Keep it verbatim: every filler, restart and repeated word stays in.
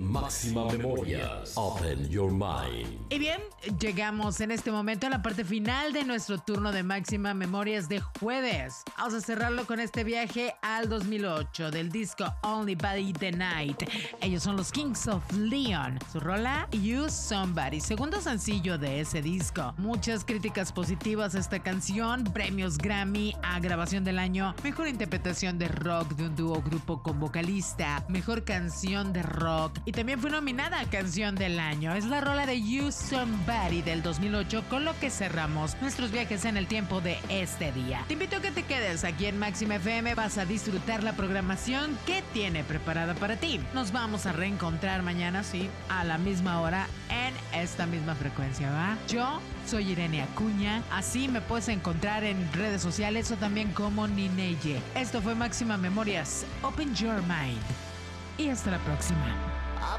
Máxima Memorias. Open your mind. Y bien, llegamos en este momento a la parte final de nuestro turno de Máxima Memorias de jueves. Vamos a cerrarlo con este viaje al dos mil ocho del disco Only by the Night. Ellos son los Kings of Leon. Su rola You Somebody, segundo sencillo de ese disco. Muchas críticas positivas a esta canción, premios Grammy a grabación del año, mejor interpretación de rock de un dúo grupo con vocalista, mejor canción de rock y también fue nominada a canción del año. Es la rola de You Somebody del dos mil ocho, con lo que cerramos nuestros viajes en el tiempo de este día. Te invito a que te quedes aquí en Máxima F M. Vas a disfrutar la programación que tiene preparada para ti. Nos vamos a reencontrar mañana, sí, a la misma hora en esta misma frecuencia, ¿va? Yo soy Irene Acuña, así me puedes encontrar en redes sociales o también como Nineye. Esto fue Máxima Memorias, Open Your Mind y hasta la próxima.